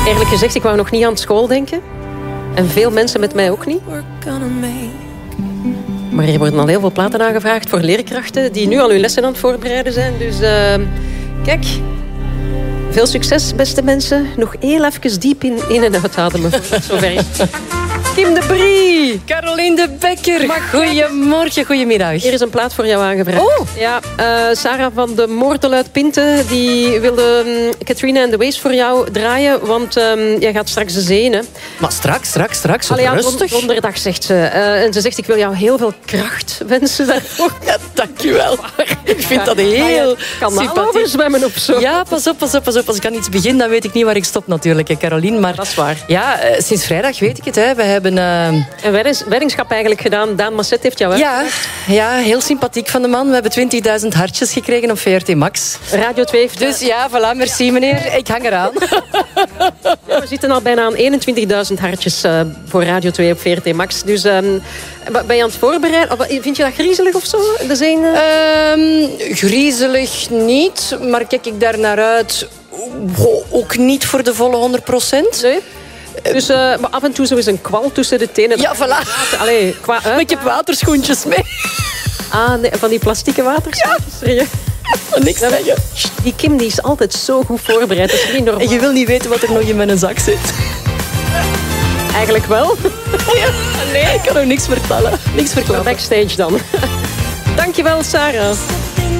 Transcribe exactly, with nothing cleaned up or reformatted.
Eerlijk gezegd, ik wou nog niet aan school denken. En veel mensen met mij ook niet. Maar er worden al heel veel platen aangevraagd voor leerkrachten die nu al hun lessen aan het voorbereiden zijn. Dus uh, kijk, veel succes, beste mensen. Nog heel even diep in, in- en uitademen. Zover is. Kim de Brie. Caroline de Bekker. Goedemorgen, goedemiddag. Hier is een plaat voor jou aangevraagd. Oh. Ja, uh, Sarah van de Moortel uit Pinte, die wilde um, Katrina and the Waves voor jou draaien, want um, jij gaat straks de zee, hè? Maar straks, straks, straks. Allee, ja, Rustig. donderdag, zegt ze. Uh, en ze zegt, ik wil jou heel veel kracht wensen daarvoor. Ja, dankjewel. Ik vind dat heel Kanaal sympathiek. overzwemmen of zo. Ja, pas op, pas op, pas op. Als ik aan iets begin, dan weet ik niet waar ik stop natuurlijk, hè, Caroline. Maar Dat is waar. ja, uh, sinds vrijdag weet ik het. Hè. We hebben... Uh, Een weddings- weddingschap eigenlijk gedaan. Daan Masset heeft jou ja, ja, heel sympathiek van de man. We hebben twintigduizend hartjes gekregen op V R T Max. Radio twee heeft... Dus ja, voilà, merci meneer. Ik hang eraan. Ja, we zitten al bijna aan eenentwintigduizend hartjes uh, voor Radio twee op V R T Max. Dus um, ben je aan het voorbereiden? Of, vind je dat griezelig of zo? De zin, uh... Um, griezelig niet, maar kijk ik daar naar uit... Ook niet voor de volle honderd procent. Nee? Dus uh, maar af en toe zo is een kwal tussen de tenen. Ja, voilà. Allee, qua, uh, Ik heb waterschoentjes mee. Ah, nee, van die plastieke waterschoentjes. Ja. Niks Ja, zeggen. die Kim die is altijd zo goed voorbereid. Dat is niet normaal. En je wil niet weten wat er nog in mijn zak zit. Eigenlijk wel. Ja, nee, ik kan nog niks vertellen. Niks verklappen. Backstage dan. Dankjewel, Sarah.